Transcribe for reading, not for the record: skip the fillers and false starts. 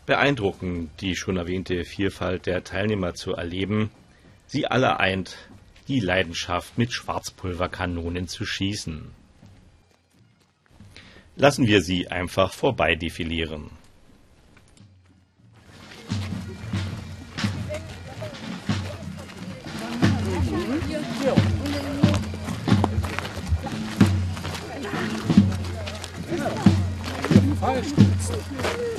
Beeindruckend, die schon erwähnte Vielfalt der Teilnehmer zu erleben. Sie alle eint die Leidenschaft, mit Schwarzpulverkanonen zu schießen. Lassen wir sie einfach vorbeidefilieren. Falsch.